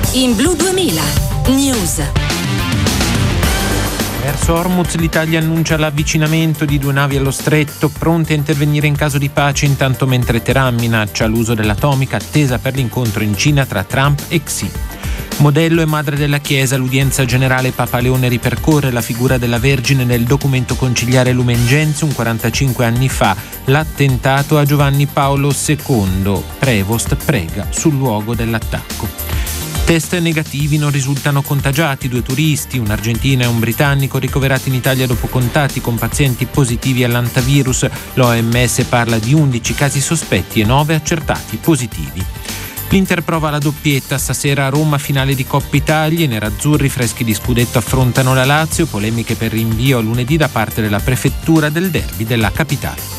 In Blu 2000 News. Verso Hormuz l'Italia annuncia l'avvicinamento di 2 navi allo stretto, pronte a intervenire in caso di pace, intanto mentre Teheran minaccia l'uso dell'atomica attesa per l'incontro in Cina tra Trump e Xi. Modello e madre della Chiesa, l'udienza generale Papa Leone ripercorre la figura della Vergine nel documento conciliare Lumen Gentium 45 anni fa, l'attentato a Giovanni Paolo II. Prevost prega sul luogo dell'attacco. Test negativi, non risultano contagiati 2 turisti, un argentino e un britannico ricoverati in Italia dopo contatti con pazienti positivi all'antivirus. L'OMS parla di 11 casi sospetti e 9 accertati positivi. L'Inter prova la doppietta, stasera a Roma finale di Coppa Italia, i nerazzurri freschi di scudetto affrontano la Lazio, polemiche per rinvio a lunedì da parte della prefettura del derby della capitale.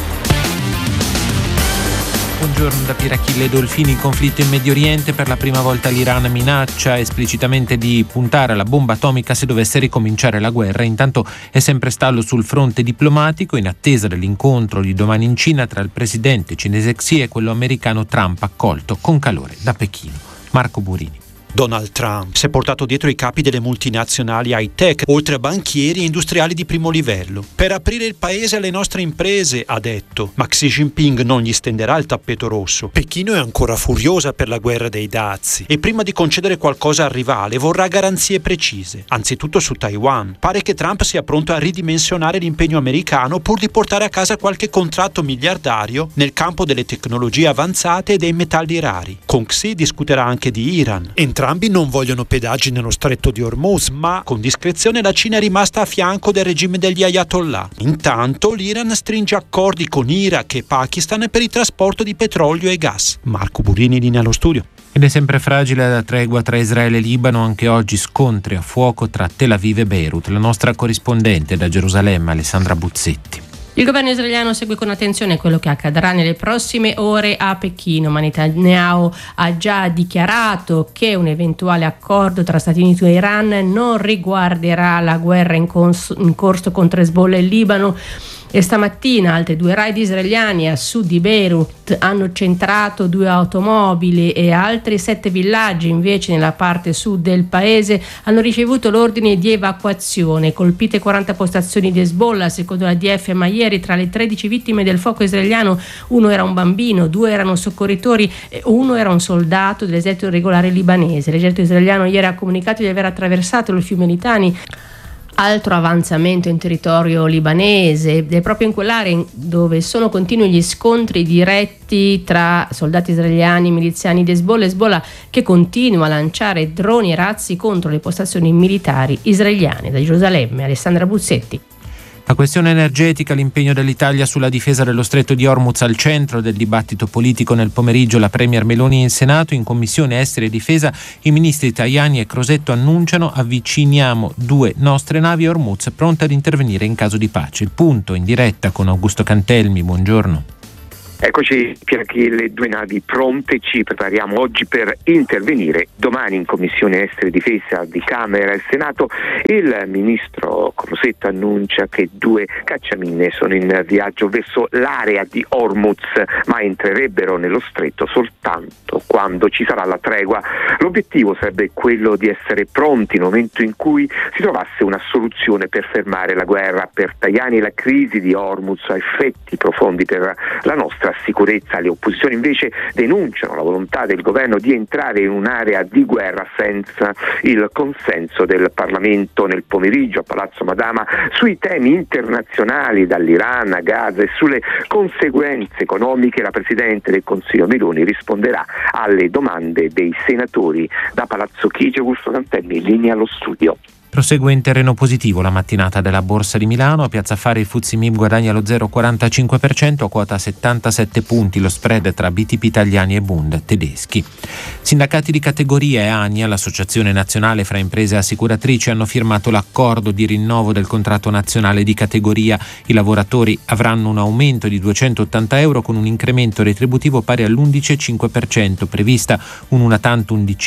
Buongiorno da Pirachille Dolfini. Il conflitto in Medio Oriente, per la prima volta l'Iran minaccia esplicitamente di puntare alla bomba atomica se dovesse ricominciare la guerra. Intanto è sempre stallo sul fronte diplomatico in attesa dell'incontro di domani in Cina tra il presidente cinese Xi e quello americano Trump, accolto con calore da Pechino. Marco Burini. Donald Trump si è portato dietro i capi delle multinazionali high-tech, oltre a banchieri e industriali di primo livello. Per aprire il paese alle nostre imprese, ha detto, ma Xi Jinping non gli stenderà il tappeto rosso. Pechino è ancora furiosa per la guerra dei dazi e prima di concedere qualcosa al rivale vorrà garanzie precise, anzitutto su Taiwan. Pare che Trump sia pronto a ridimensionare l'impegno americano pur di portare a casa qualche contratto miliardario nel campo delle tecnologie avanzate e dei metalli rari. Con Xi discuterà anche di Iran. Entrambi non vogliono pedaggi nello stretto di Hormuz, ma con discrezione la Cina è rimasta a fianco del regime degli Ayatollah. Intanto l'Iran stringe accordi con Iraq e Pakistan per il trasporto di petrolio e gas. Marco Burini, linea allo studio. Ed è sempre fragile la tregua tra Israele e Libano, anche oggi scontri a fuoco tra Tel Aviv e Beirut. La nostra corrispondente da Gerusalemme, Alessandra Buzzetti. Il governo israeliano segue con attenzione quello che accadrà nelle prossime ore a Pechino, ma Netanyahu ha già dichiarato che un eventuale accordo tra Stati Uniti e Iran non riguarderà la guerra in corso contro Hezbollah e il Libano. E stamattina altri 2 raid israeliani a sud di Beirut hanno centrato 2 automobili e altri 7 villaggi invece nella parte sud del paese hanno ricevuto l'ordine di evacuazione. Colpite 40 postazioni di Hezbollah secondo la DF, ma ieri tra le 13 vittime del fuoco israeliano 1 era un bambino, 2 erano soccorritori e 1 era un soldato dell'esercito regolare libanese. L'esercito israeliano ieri ha comunicato di aver attraversato il fiume Litani, altro avanzamento in territorio libanese, ed è proprio in quell'area dove sono continui gli scontri diretti tra soldati israeliani e miliziani di Hezbollah che continua a lanciare droni e razzi contro le postazioni militari israeliane. Da Gerusalemme, Alessandra Buzzetti. La questione energetica, l'impegno dell'Italia sulla difesa dello stretto di Hormuz al centro del dibattito politico. Nel pomeriggio la Premier Meloni in Senato, in Commissione Esteri e Difesa, i ministri Tajani e Crosetto annunciano: avviciniamo 2 nostre navi a Hormuz pronte ad intervenire in caso di pace. Il punto in diretta con Augusto Cantelmi, buongiorno. Eccoci, Pirachille, 2 navi pronte, ci prepariamo oggi per intervenire. Domani in Commissione Esteri e Difesa di Camera e Senato il ministro Crosetto annuncia che 2 cacciamine sono in viaggio verso l'area di Hormuz, ma entrerebbero nello stretto soltanto quando ci sarà la tregua. L'obiettivo sarebbe quello di essere pronti nel momento in cui si trovasse una soluzione per fermare la guerra. Per Tajani la crisi di Hormuz ha effetti profondi per la nostra sicurezza. Le opposizioni invece denunciano la volontà del governo di entrare in un'area di guerra senza il consenso del Parlamento. Nel pomeriggio a Palazzo Madama sui temi internazionali, dall'Iran a Gaza, e sulle conseguenze economiche la Presidente del Consiglio Meloni risponderà alle domande dei senatori. Da Palazzo Chigi, Augusto Cantelmi, linea allo studio. Prosegue in terreno positivo la mattinata della Borsa di Milano. A Piazza Affari il FTSE MIB guadagna lo 0,45%, a quota 77 punti lo spread tra BTP italiani e Bund tedeschi. Sindacati di categoria e ANIA, l'associazione nazionale fra imprese assicuratrici, hanno firmato l'accordo di rinnovo del contratto nazionale di categoria. I lavoratori avranno un aumento di 280 euro con un incremento retributivo pari all'11,5%, prevista un una tantum di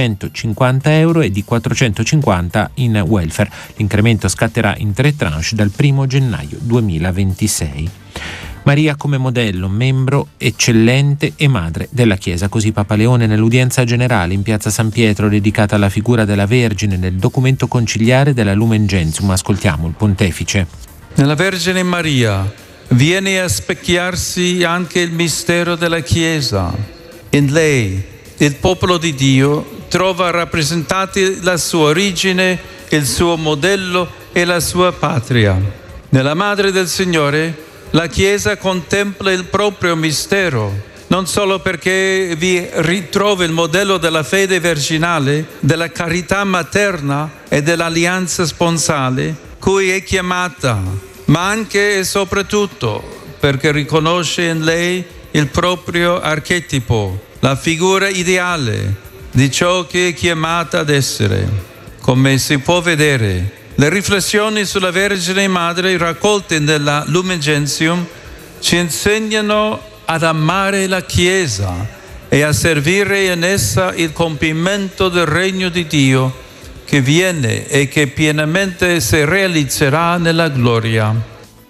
550 euro e di 450 in welfare. L'incremento scatterà in 3 tranche dal 1 gennaio 2026. Maria come modello, membro eccellente e madre della Chiesa. Così Papa Leone nell'udienza generale in piazza San Pietro dedicata alla figura della Vergine nel documento conciliare della Lumen Gentium. Ascoltiamo il pontefice. Nella Vergine Maria viene a specchiarsi anche il mistero della Chiesa. In lei il popolo di Dio trova rappresentati la sua origine, il suo modello e la sua patria. Nella Madre del Signore la Chiesa contempla il proprio mistero, non solo perché vi ritrova il modello della fede virginale, della carità materna e dell'alleanza sponsale cui è chiamata, ma anche e soprattutto perché riconosce in lei il proprio archetipo, la figura ideale di ciò che è chiamata ad essere. Come si può vedere, le riflessioni sulla Vergine Madre raccolte nella Lumen Gentium ci insegnano ad amare la Chiesa e a servire in essa il compimento del regno di Dio che viene e che pienamente si realizzerà nella gloria.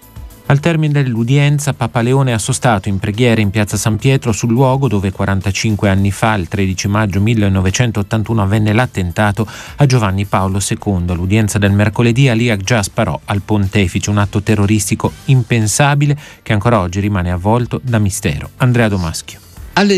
Al termine dell'udienza, Papa Leone ha sostato in preghiera in piazza San Pietro sul luogo dove 45 anni fa, il 13 maggio 1981, avvenne l'attentato a Giovanni Paolo II. L'udienza del mercoledì Aliak già sparò al pontefice, un atto terroristico impensabile che ancora oggi rimane avvolto da mistero. Andrea Domaschio. Alle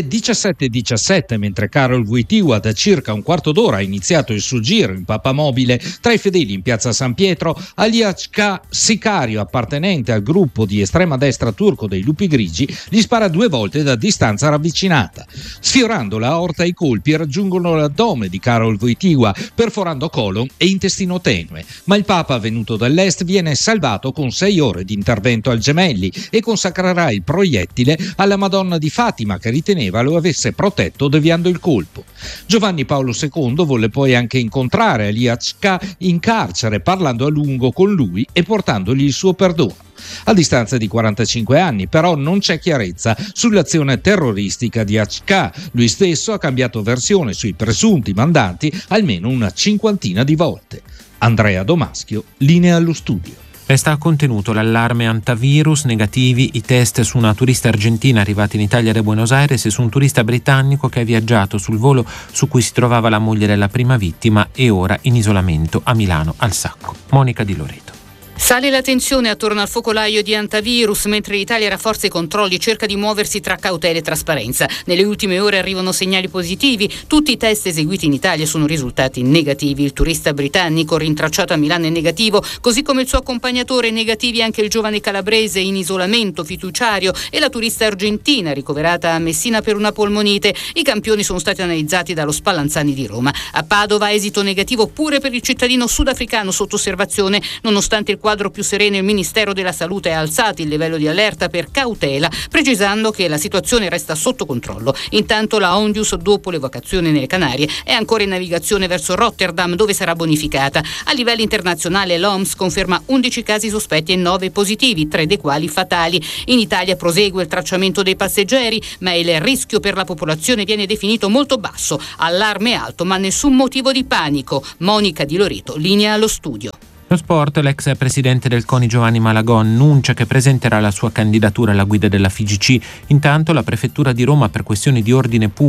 17:17, mentre Karol Wojtyła da circa un quarto d'ora ha iniziato il suo giro in pappamobile tra i fedeli in piazza San Pietro, Aliak K, sicario appartenente al gruppo di estrema destra turco dei Lupi Grigi, gli spara 2 volte da distanza ravvicinata. Sfiorando la aorta, i colpi raggiungono l'addome di Karol Wojtyła, perforando colon e intestino tenue, ma il Papa venuto dall'est viene salvato con 6 ore di intervento al Gemelli e consacrerà il proiettile alla Madonna di Fatima, che riteneva lo avesse protetto deviando il colpo. Giovanni Paolo II volle poi anche incontrare Aliak K in carcere, parlando a lungo con lui e portandogli il suo perdono. A distanza di 45 anni, però, non c'è chiarezza sull'azione terroristica di Aliak K. Lui stesso ha cambiato versione sui presunti mandanti almeno una 50ina di volte. Andrea Domaschio, linea allo studio. Resta contenuto l'allarme antivirus, negativi i test su una turista argentina arrivata in Italia da Buenos Aires e su un turista britannico che ha viaggiato sul volo su cui si trovava la moglie della prima vittima e ora in isolamento a Milano al Sacco. Monica Di Loreto. Sale la tensione attorno al focolaio di antivirus, mentre l'Italia rafforza i controlli e cerca di muoversi tra cautela e trasparenza. Nelle ultime ore arrivano segnali positivi. Tutti i test eseguiti in Italia sono risultati negativi. Il turista britannico rintracciato a Milano è negativo, così come il suo accompagnatore. Negativi anche il giovane calabrese in isolamento fiduciario e la turista argentina ricoverata a Messina per una polmonite. I campioni sono stati analizzati dallo Spallanzani di Roma. A Padova esito negativo pure per il cittadino sudafricano sotto osservazione. Nonostante il quadro più sereno, il Ministero della Salute ha alzato il livello di allerta per cautela, precisando che la situazione resta sotto controllo. Intanto la Ondius, dopo l'evacuazione nelle Canarie, è ancora in navigazione verso Rotterdam, dove sarà bonificata. A livello internazionale l'OMS conferma 11 casi sospetti e 9 positivi, 3 dei quali fatali. In Italia prosegue il tracciamento dei passeggeri, ma il rischio per la popolazione viene definito molto basso. Allarme alto, ma nessun motivo di panico. Monica Di Loreto, linea allo studio. Lo sport, l'ex presidente del CONI Giovanni Malagò annuncia che presenterà la sua candidatura alla guida della FIGC. Intanto la prefettura di Roma, per questioni di ordine pubblico,